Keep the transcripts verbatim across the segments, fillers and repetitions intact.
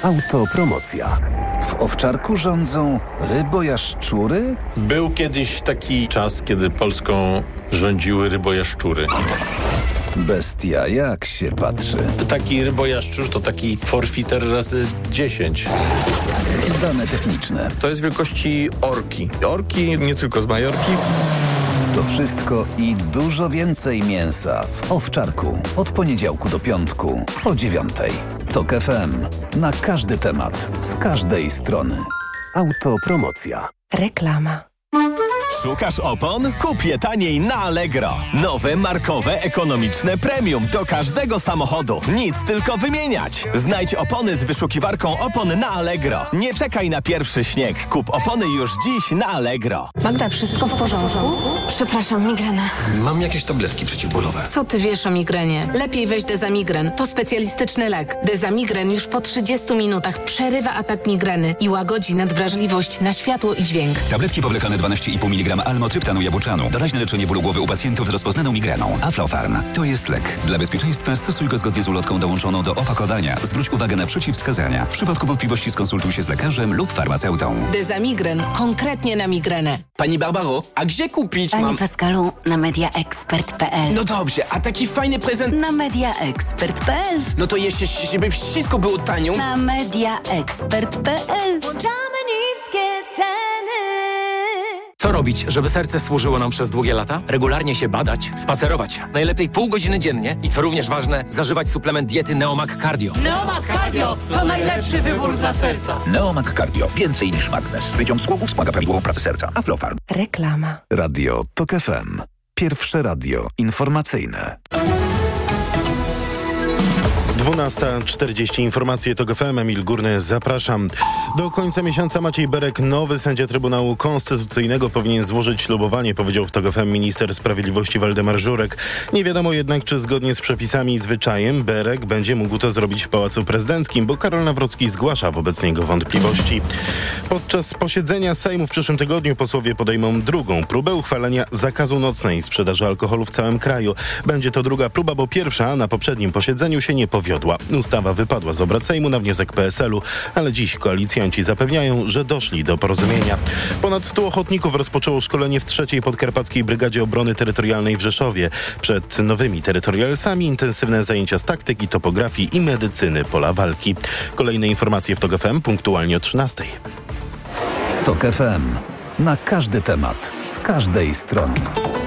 Autopromocja. W Owczarku rządzą rybojaszczury? Był kiedyś taki czas, kiedy Polską rządziły rybojaszczury. Bestia, jak się patrzy. Taki rybojaszczur to taki forfiter razy dziesięć. Dane techniczne. To jest wielkości orki. Orki nie tylko z Majorki. To wszystko i dużo więcej mięsa w Owczarku. Od poniedziałku do piątku po dziewiątej. Tok F M. Na każdy temat. Z każdej strony. Autopromocja. Reklama. Szukasz opon? Kup je taniej na Allegro. Nowe, markowe, ekonomiczne premium do każdego samochodu. Nic tylko wymieniać. Znajdź opony z wyszukiwarką opon na Allegro. Nie czekaj na pierwszy śnieg. Kup opony już dziś na Allegro. Magda, wszystko w porządku? Przepraszam, migrena. Mam jakieś tabletki przeciwbólowe. Co ty wiesz o migrenie? Lepiej weź Dezamigren. To specjalistyczny lek. Dezamigren już po trzydziestu minutach przerywa atak migreny i łagodzi nadwrażliwość na światło i dźwięk. Tabletki powlekane dwanaście i pół miligrama almotryptanu jabłczanu. Doraźne leczenie bólu głowy u pacjentów z rozpoznaną migreną. Aflofarm. To jest lek. Dla bezpieczeństwa stosuj go zgodnie z ulotką dołączoną do opakowania. Zwróć uwagę na przeciwwskazania. W przypadku wątpliwości skonsultuj się z lekarzem lub farmaceutą. Dezamigren. Konkretnie na migrenę. Pani Barbaro, a gdzie kupić Panie mam... Pascalu, na mediaexpert kropka p l. No dobrze, a taki fajny prezent... Na mediaexpert kropka p l. No to jeszcze, żeby wszystko było tanio. Na mediaexpert kropka p l. Włączamy niskie ceny. Co robić, żeby serce służyło nam przez długie lata? Regularnie się badać, spacerować. Najlepiej pół godziny dziennie i co również ważne, zażywać suplement diety Neomag Cardio. Neomag Cardio to najlepszy wybór dla serca. Neomag Cardio. Więcej niż magnes. Wyciąg z głowy wspomaga prawidłową pracę serca. Aflofarm. Reklama. Radio Tok F M. Pierwsze radio informacyjne. dwunasta czterdzieści. Informacje Tok F M. Emil Górny, zapraszam. Do końca miesiąca Maciej Berek, nowy sędzia Trybunału Konstytucyjnego, powinien złożyć ślubowanie, powiedział w Tok F M minister sprawiedliwości Waldemar Żurek. Nie wiadomo jednak, czy zgodnie z przepisami i zwyczajem Berek będzie mógł to zrobić w Pałacu Prezydenckim, bo Karol Nawrocki zgłasza wobec niego wątpliwości. Podczas posiedzenia Sejmu w przyszłym tygodniu posłowie podejmą drugą próbę uchwalenia zakazu nocnej sprzedaży alkoholu w całym kraju. Będzie to druga próba, bo pierwsza na poprzednim posiedzeniu się nie powiodła. Ustawa wypadła z obrad Sejmu na wniosek P S L u, ale dziś koalicjanci zapewniają, że doszli do porozumienia. Ponad stu ochotników rozpoczęło szkolenie w trzeciej Podkarpackiej Brygadzie Obrony Terytorialnej w Rzeszowie. Przed nowymi terytorialsami intensywne zajęcia z taktyki, topografii i medycyny pola walki. Kolejne informacje w Tok F M punktualnie o trzynastej. Tok F M. Na każdy temat. Z każdej strony.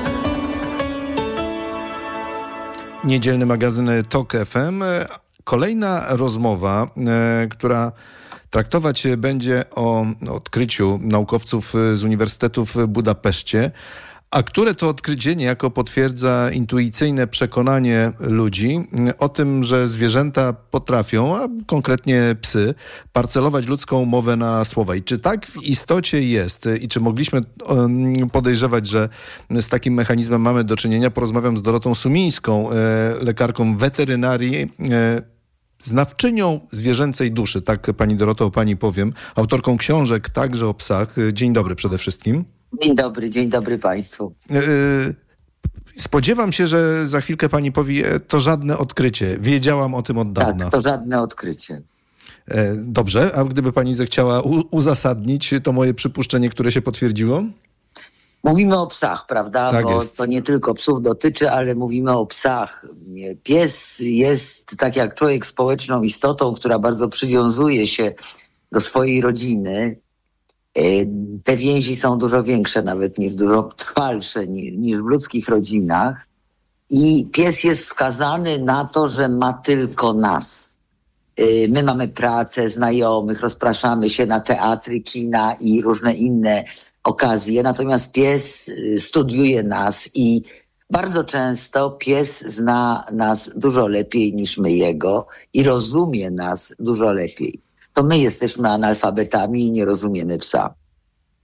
Niedzielny magazyn Tok F M. Kolejna rozmowa, e, która traktować będzie o odkryciu naukowców z Uniwersytetu w Budapeszcie, a które to odkrycie niejako potwierdza intuicyjne przekonanie ludzi o tym, że zwierzęta potrafią, a konkretnie psy, parcelować ludzką mowę na słowa. I czy tak w istocie jest i czy mogliśmy podejrzewać, że z takim mechanizmem mamy do czynienia? Porozmawiam z Dorotą Sumińską, lekarką weterynarii, znawczynią zwierzęcej duszy. Tak, pani Doroto, o pani powiem. Autorką książek także o psach. Dzień dobry przede wszystkim. Dzień dobry, dzień dobry państwu. Spodziewam się, że za chwilkę pani powie, to żadne odkrycie. Wiedziałam o tym od dawna. Tak, to żadne odkrycie. Dobrze, a gdyby pani zechciała u- uzasadnić to moje przypuszczenie, które się potwierdziło? Mówimy o psach, prawda? Tak Bo jest. to nie tylko psów dotyczy, ale mówimy o psach. Pies jest, tak jak człowiek, społeczną istotą, która bardzo przywiązuje się do swojej rodziny. Te więzi są dużo większe nawet, niż dużo trwalsze niż, niż w ludzkich rodzinach. I pies jest skazany na to, że ma tylko nas. My mamy pracę, znajomych, rozpraszamy się na teatry, kina i różne inne okazje. Natomiast pies studiuje nas i bardzo często pies zna nas dużo lepiej niż my jego i rozumie nas dużo lepiej. To my jesteśmy analfabetami i nie rozumiemy psa.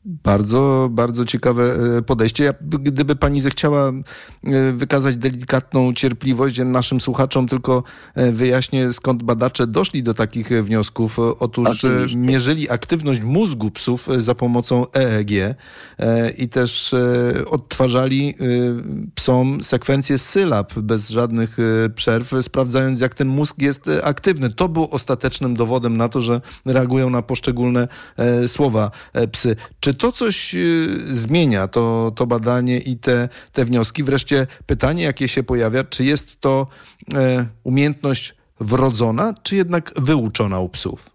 Bardzo, bardzo ciekawe podejście. Ja, gdyby pani zechciała wykazać delikatną cierpliwość naszym słuchaczom, tylko wyjaśnię, skąd badacze doszli do takich wniosków. Otóż Oczywiście. mierzyli aktywność mózgu psów za pomocą E E G i też odtwarzali psom sekwencję sylab bez żadnych przerw, sprawdzając, jak ten mózg jest aktywny. To było ostatecznym dowodem na to, że reagują na poszczególne słowa psy. Czy to coś zmienia, to, to badanie i te, te wnioski? Wreszcie pytanie, jakie się pojawia, czy jest to e, umiejętność wrodzona, czy jednak wyuczona u psów?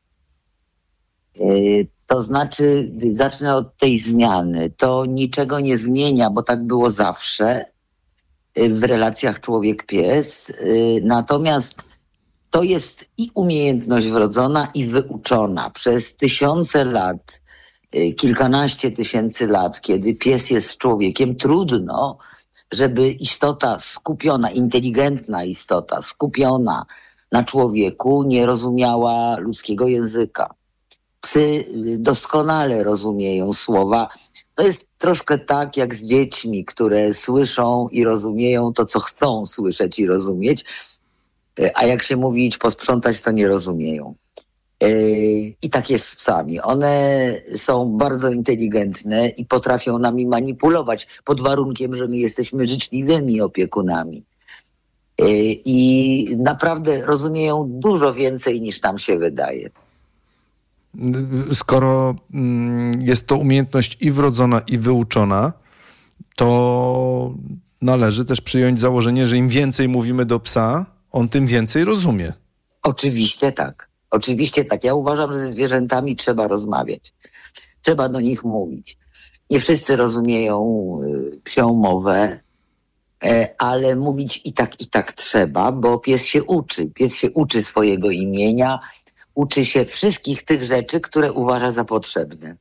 To znaczy, zacznę od tej zmiany. To niczego nie zmienia, bo tak było zawsze w relacjach człowiek-pies. Natomiast to jest i umiejętność wrodzona, i wyuczona. Przez tysiące lat, kilkanaście tysięcy lat, kiedy pies jest z człowiekiem, trudno, żeby istota skupiona, inteligentna istota, skupiona na człowieku, nie rozumiała ludzkiego języka. Psy doskonale rozumieją słowa. To jest troszkę tak jak z dziećmi, które słyszą i rozumieją to, co chcą słyszeć i rozumieć, a jak się mówi idź posprzątać, to nie rozumieją. I tak jest z psami. One są bardzo inteligentne i potrafią nami manipulować pod warunkiem, że my jesteśmy życzliwymi opiekunami. I naprawdę rozumieją dużo więcej, niż nam się wydaje. Skoro jest to umiejętność i wrodzona, i wyuczona, to należy też przyjąć założenie, że im więcej mówimy do psa, on tym więcej rozumie. Oczywiście tak. Oczywiście tak. Ja uważam, że ze zwierzętami trzeba rozmawiać. Trzeba do nich mówić. Nie wszyscy rozumieją psią mowę, ale mówić i tak, i tak trzeba, bo pies się uczy. Pies się uczy swojego imienia, uczy się wszystkich tych rzeczy, które uważa za potrzebne.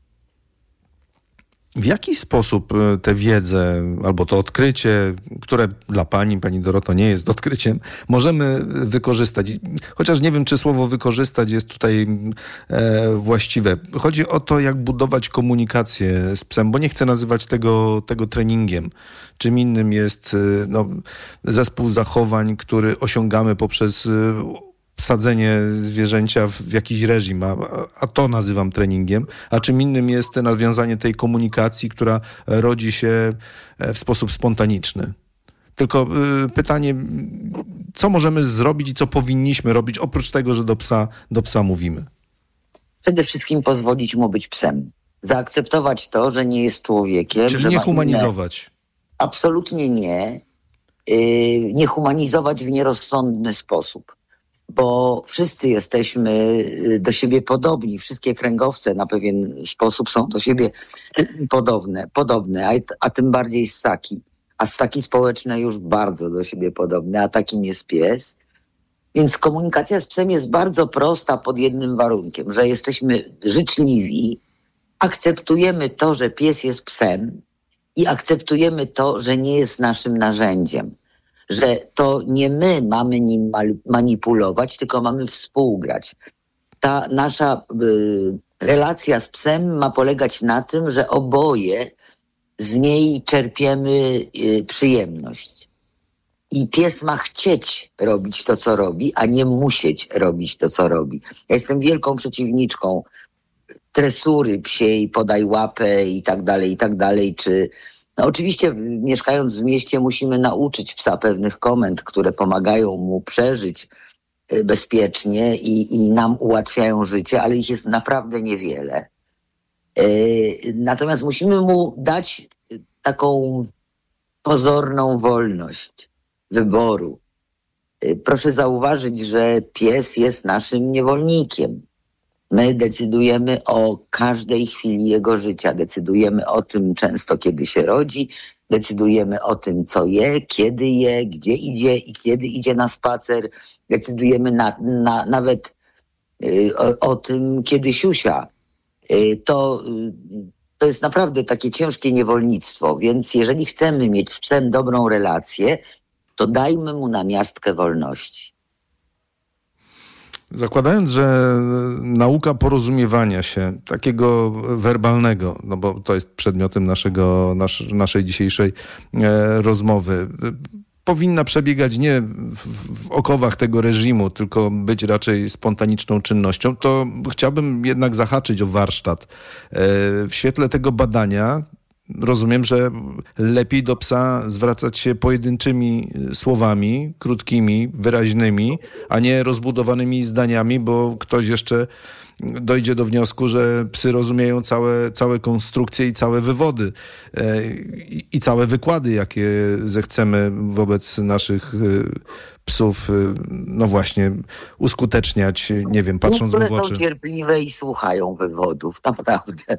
W jaki sposób tę wiedzę albo to odkrycie, które dla pani, pani Doroto, nie jest odkryciem, możemy wykorzystać? Chociaż nie wiem, czy słowo wykorzystać jest tutaj e, właściwe. Chodzi o to, jak budować komunikację z psem, bo nie chcę nazywać tego, tego treningiem. Czym innym jest no, zespół zachowań, który osiągamy poprzez wsadzenie zwierzęcia w, w jakiś reżim, a, a to nazywam treningiem, a czym innym jest nawiązanie tej komunikacji, która rodzi się w sposób spontaniczny. Tylko y, pytanie, co możemy zrobić i co powinniśmy robić, oprócz tego, że do psa, do psa mówimy? Przede wszystkim pozwolić mu być psem. Zaakceptować to, że nie jest człowiekiem. Czyli że nie ma humanizować. Inne... Absolutnie nie. Yy, nie humanizować w nierozsądny sposób. Bo wszyscy jesteśmy do siebie podobni. Wszystkie kręgowce na pewien sposób są do siebie podobne, podobne a, a tym bardziej ssaki. A ssaki społeczne już bardzo do siebie podobne, a takim jest pies. Więc komunikacja z psem jest bardzo prosta pod jednym warunkiem, że jesteśmy życzliwi, akceptujemy to, że pies jest psem i akceptujemy to, że nie jest naszym narzędziem. Że to nie my mamy nim manipulować, tylko mamy współgrać. Ta nasza y, relacja z psem ma polegać na tym, że oboje z niej czerpiemy y, przyjemność. I pies ma chcieć robić to, co robi, a nie musieć robić to, co robi. Ja jestem wielką przeciwniczką tresury psiej, podaj łapę i tak dalej, i tak dalej, czy... No oczywiście mieszkając w mieście musimy nauczyć psa pewnych komend, które pomagają mu przeżyć bezpiecznie i, i nam ułatwiają życie, ale ich jest naprawdę niewiele. Natomiast musimy mu dać taką pozorną wolność wyboru. Proszę zauważyć, że pies jest naszym niewolnikiem. My decydujemy o każdej chwili jego życia. Decydujemy o tym często, kiedy się rodzi. Decydujemy o tym, co je, kiedy je, gdzie idzie i kiedy idzie na spacer. Decydujemy na, na, nawet y, o, o tym, kiedy siusia. Y, to, y, to jest naprawdę takie ciężkie niewolnictwo. Więc jeżeli chcemy mieć z psem dobrą relację, to dajmy mu namiastkę wolności. Zakładając, że nauka porozumiewania się, takiego werbalnego, no bo to jest przedmiotem naszego, nasz, naszej dzisiejszej e, rozmowy, powinna przebiegać nie w, w okowach tego reżimu, tylko być raczej spontaniczną czynnością, to chciałbym jednak zahaczyć o warsztat. E, w świetle tego badania rozumiem, że lepiej do psa zwracać się pojedynczymi słowami, krótkimi, wyraźnymi, a nie rozbudowanymi zdaniami, bo ktoś jeszcze dojdzie do wniosku, że psy rozumieją całe, całe konstrukcje i całe wywody e, i, i całe wykłady, jakie zechcemy wobec naszych e, psów, e, no właśnie, uskuteczniać, nie wiem, patrząc mu w oczy. Są cierpliwe i słuchają wywodów, naprawdę.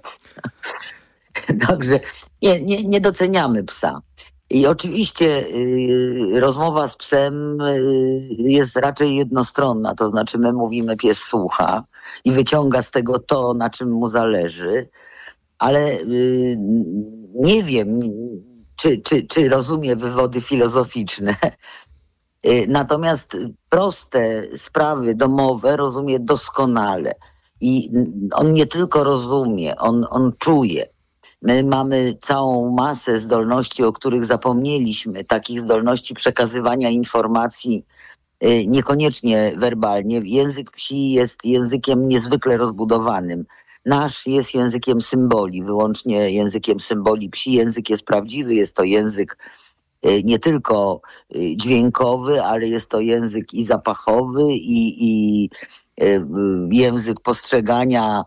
Także nie, nie, nie doceniamy psa. I oczywiście y, rozmowa z psem y, jest raczej jednostronna, to znaczy my mówimy, pies słucha i wyciąga z tego to, na czym mu zależy, ale y, nie wiem, czy, czy, czy rozumie wywody filozoficzne. Y, natomiast proste sprawy domowe rozumie doskonale. I on nie tylko rozumie, on, on czuje. My mamy całą masę zdolności, o których zapomnieliśmy, takich zdolności przekazywania informacji niekoniecznie werbalnie. Język psi jest językiem niezwykle rozbudowanym. Nasz jest językiem symboli, wyłącznie językiem symboli. Psi język jest prawdziwy, jest to język nie tylko dźwiękowy, ale jest to język i zapachowy, i, i język postrzegania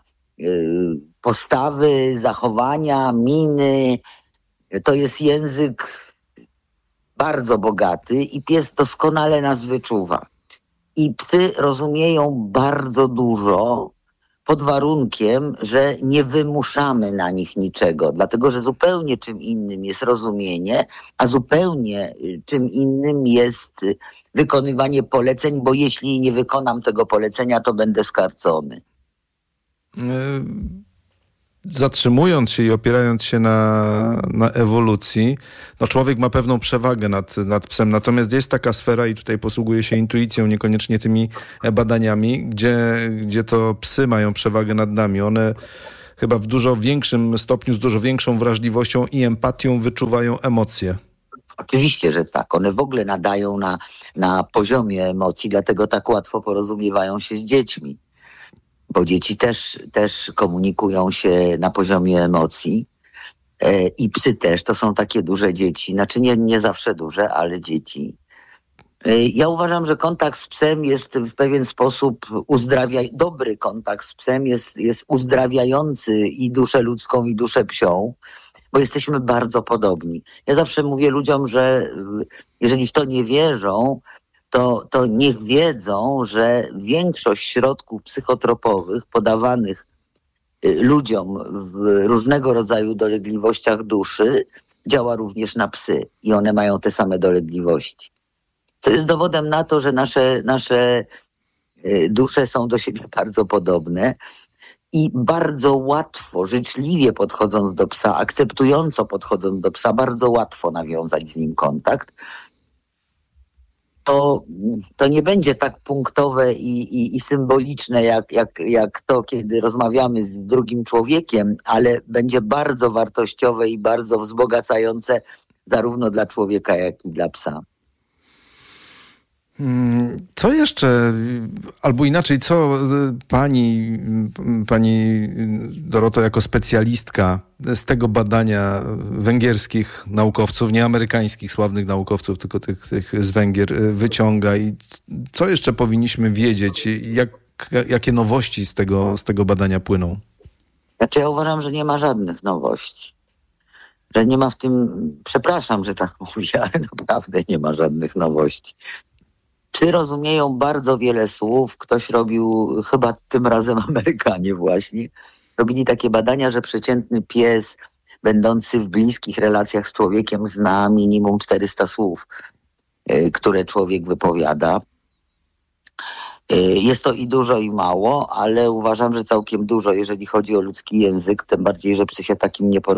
postawy, zachowania, miny. To jest język bardzo bogaty i pies doskonale nas wyczuwa. I psy rozumieją bardzo dużo pod warunkiem, że nie wymuszamy na nich niczego, dlatego że zupełnie czym innym jest rozumienie, a zupełnie czym innym jest wykonywanie poleceń, bo jeśli nie wykonam tego polecenia, to będę skarcony. Zatrzymując się i opierając się na, na ewolucji, no człowiek ma pewną przewagę nad, nad psem. Natomiast jest taka sfera, i tutaj posługuje się intuicją, niekoniecznie tymi badaniami, gdzie, gdzie to psy mają przewagę nad nami. One chyba w dużo większym stopniu, z dużo większą wrażliwością i empatią wyczuwają emocje. Oczywiście, że tak. One w ogóle nadają na, na poziomie emocji, dlatego tak łatwo porozumiewają się z dziećmi. Bo dzieci też, też komunikują się na poziomie emocji e, i psy też. To są takie duże dzieci. Znaczy nie, nie zawsze duże, ale dzieci. E, ja uważam, że kontakt z psem jest w pewien sposób uzdrawiający. Dobry kontakt z psem jest, jest uzdrawiający i duszę ludzką, i duszę psią, bo jesteśmy bardzo podobni. Ja zawsze mówię ludziom, że jeżeli w to nie wierzą, To, to niech wiedzą, że większość środków psychotropowych podawanych ludziom w różnego rodzaju dolegliwościach duszy działa również na psy i one mają te same dolegliwości. Co jest dowodem na to, że nasze, nasze dusze są do siebie bardzo podobne i bardzo łatwo, życzliwie podchodząc do psa, akceptująco podchodząc do psa, bardzo łatwo nawiązać z nim kontakt. To, to nie będzie tak punktowe i, i, i symboliczne jak, jak, jak to, kiedy rozmawiamy z drugim człowiekiem, ale będzie bardzo wartościowe i bardzo wzbogacające zarówno dla człowieka, jak i dla psa. Co jeszcze, albo inaczej, co pani, pani Doroto, jako specjalistka z tego badania węgierskich naukowców, nie amerykańskich sławnych naukowców, tylko tych, tych z Węgier, wyciąga i co jeszcze powinniśmy wiedzieć, jak, jakie nowości z tego, z tego badania płyną? Znaczy ja uważam, że nie ma żadnych nowości. Że nie ma w tym, przepraszam, że tak mówię, ale naprawdę nie ma żadnych nowości. Psy rozumieją bardzo wiele słów. Ktoś robił, chyba tym razem Amerykanie właśnie, robili takie badania, że przeciętny pies będący w bliskich relacjach z człowiekiem zna minimum czterysta słów, które człowiek wypowiada. Jest to i dużo, i mało, ale uważam, że całkiem dużo, jeżeli chodzi o ludzki język, tym bardziej, że psy się takim nie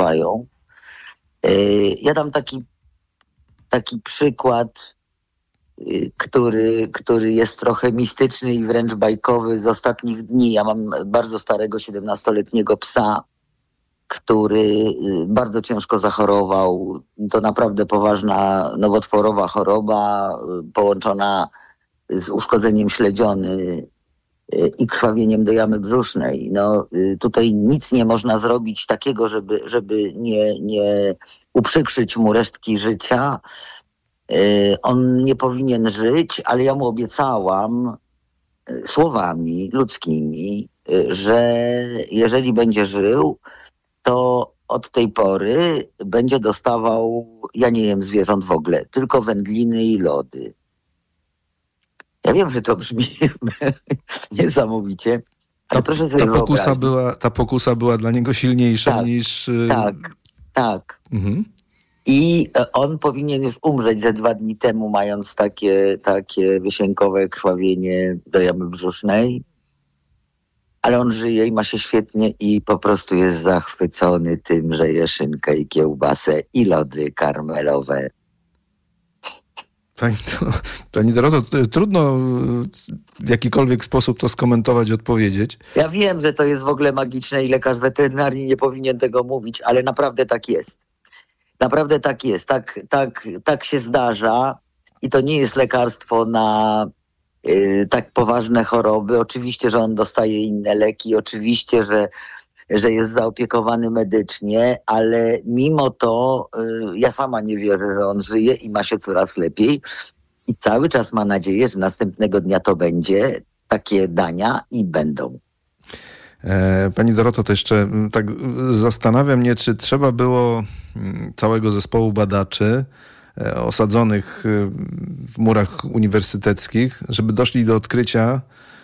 porozumiewają. Ja dam taki, taki przykład. który, który jest trochę mistyczny i wręcz bajkowy z ostatnich dni. Ja mam bardzo starego siedemnastoletniego psa, który bardzo ciężko zachorował. To naprawdę poważna nowotworowa choroba połączona z uszkodzeniem śledziony i krwawieniem do jamy brzusznej. No, tutaj nic nie można zrobić takiego, żeby, żeby nie, nie uprzykrzyć mu resztki życia. On nie powinien żyć, ale ja mu obiecałam słowami ludzkimi, że jeżeli będzie żył, to od tej pory będzie dostawał, ja nie jem zwierząt w ogóle, tylko wędliny i lody. Ja wiem, że to brzmi niesamowicie, ale ta, proszę sobie ta pokusa wyobrazić. była, ta pokusa była dla niego silniejsza tak, niż... Tak, tak. Mhm. I on powinien już umrzeć ze dwa dni temu, mając takie, takie wysiękowe krwawienie do jamy brzusznej. Ale on żyje i ma się świetnie i po prostu jest zachwycony tym, że je szynkę i kiełbasę i lody karmelowe. Pani, pani Doroto, trudno w jakikolwiek sposób to skomentować, odpowiedzieć. Ja wiem, że to jest w ogóle magiczne i lekarz weterynarii nie powinien tego mówić, ale naprawdę tak jest. Naprawdę tak jest. Tak, tak, tak się zdarza i to nie jest lekarstwo na y, tak poważne choroby. Oczywiście, że on dostaje inne leki, oczywiście, że, że jest zaopiekowany medycznie, ale mimo to y, ja sama nie wierzę, że on żyje i ma się coraz lepiej i cały czas ma nadzieję, że następnego dnia to będzie takie dania i będą. Pani Doroto, to jeszcze tak zastanawia mnie, czy trzeba było całego zespołu badaczy osadzonych w murach uniwersyteckich, żeby doszli do odkrycia,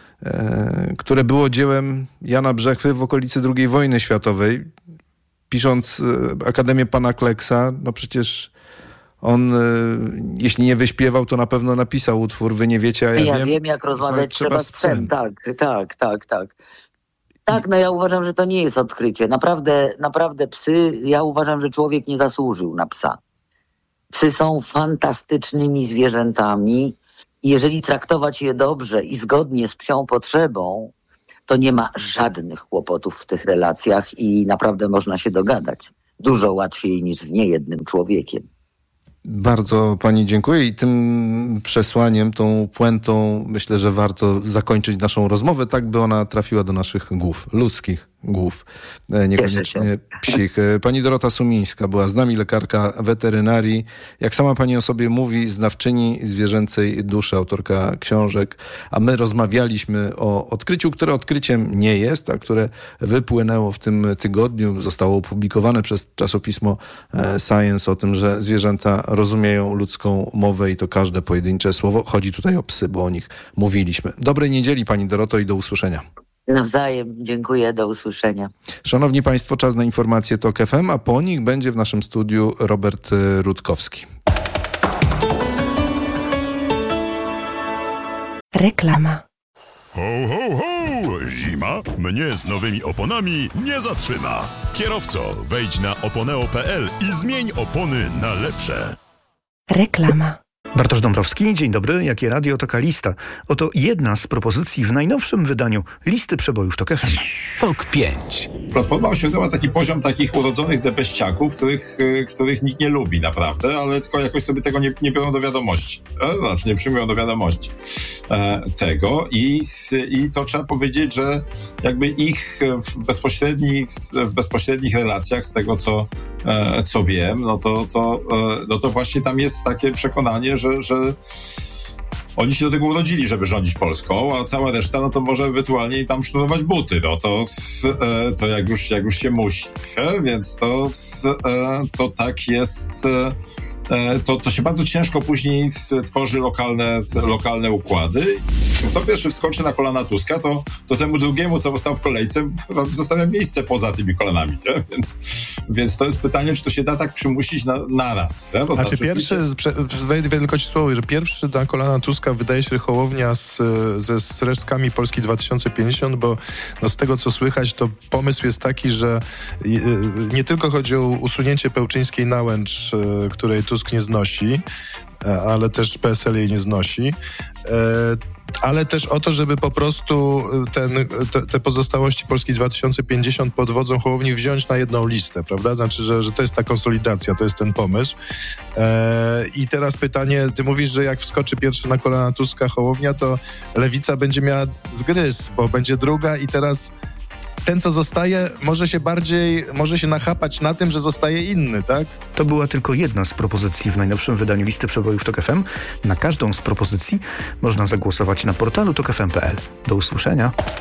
które było dziełem Jana Brzechwy w okolicy drugiej wojny światowej. Pisząc Akademię Pana Kleksa, no przecież on, jeśli nie wyśpiewał, to na pewno napisał utwór Wy nie wiecie, a ja, ja wiem. wiem, jak rozmawiać trzeba z psem. Tak, tak, tak, tak. Tak, no ja uważam, że to nie jest odkrycie. Naprawdę, naprawdę psy, ja uważam, że człowiek nie zasłużył na psa. Psy są fantastycznymi zwierzętami i jeżeli traktować je dobrze i zgodnie z psią potrzebą, to nie ma żadnych kłopotów w tych relacjach i naprawdę można się dogadać. Dużo łatwiej niż z niejednym człowiekiem. Bardzo pani dziękuję i tym przesłaniem, tą puentą myślę, że warto zakończyć naszą rozmowę, tak by ona trafiła do naszych głów, ludzkich głów, niekoniecznie psich. Pani Dorota Sumińska była z nami, lekarka weterynarii. Jak sama pani o sobie mówi, znawczyni zwierzęcej duszy, autorka książek, a my rozmawialiśmy o odkryciu, które odkryciem nie jest, a które wypłynęło w tym tygodniu, zostało opublikowane przez czasopismo Science o tym, że zwierzęta rozumieją ludzką mowę i to każde pojedyncze słowo. Chodzi tutaj o psy, bo o nich mówiliśmy. Dobrej niedzieli pani Doroto i do usłyszenia. Nawzajem. Dziękuję. Do usłyszenia. Szanowni państwo, czas na informacje TOK F M, a po nich będzie w naszym studiu Robert Rutkowski. Reklama. Ho, ho, ho! Zima mnie z nowymi oponami nie zatrzyma. Kierowco, wejdź na oponeo kropka p l i zmień opony na lepsze. Reklama. Bartosz Dąbrowski, dzień dobry. Jakie radio, taka lista. Oto jedna z propozycji w najnowszym wydaniu listy przebojów TOK F M. TOK pięć. Platforma osiągnęła taki poziom takich urodzonych debeściaków, których, których nikt nie lubi naprawdę, ale tylko jakoś sobie tego nie, nie biorą do wiadomości. Znaczy nie przyjmują do wiadomości e, tego i, i to trzeba powiedzieć, że jakby ich w, bezpośredni, w bezpośrednich relacjach, z tego co, e, co wiem, no to, to, e, no to właśnie tam jest takie przekonanie, że, że oni się do tego urodzili, żeby rządzić Polską, a cała reszta, no to może ewentualnie tam sznurować buty, no to, e, to jak już, jak już się musi, e, więc to, e, to tak jest, e, to, to się bardzo ciężko później tworzy lokalne, lokalne układy. Kto pierwszy wskoczy na kolana Tuska, to, to temu drugiemu, co stał w kolejce, zostawia miejsce poza tymi kolanami, nie? Więc, więc to jest pytanie, czy to się da tak przymusić na, naraz. Nie? To znaczy, znaczy pierwszy, wejdę tylko ci słowo, że pierwszy na kolana Tuska wydaje się Hołownia z, ze z resztkami Polski dwa tysiące pięćdziesiąt, bo no, z tego co słychać, to pomysł jest taki, że nie tylko chodzi o usunięcie Pełczyńskiej Nałęcz, której Tusk nie znosi, ale też P S L jej nie znosi. Ale też o to, żeby po prostu ten, te, te pozostałości Polski dwa tysiące pięćdziesiąt pod wodzą Hołowni wziąć na jedną listę, prawda? Znaczy, że, że to jest ta konsolidacja, to jest ten pomysł. E, I teraz pytanie, ty mówisz, że jak wskoczy pierwszy na kolana Tuska Hołownia, to Lewica będzie miała zgryz, bo będzie druga i teraz ten, co zostaje, może się bardziej, może się nachapać na tym, że zostaje inny, tak? To była tylko jedna z propozycji w najnowszym wydaniu listy przebojów Tok F M. Na każdą z propozycji można zagłosować na portalu tok f m kropka p l. Do usłyszenia.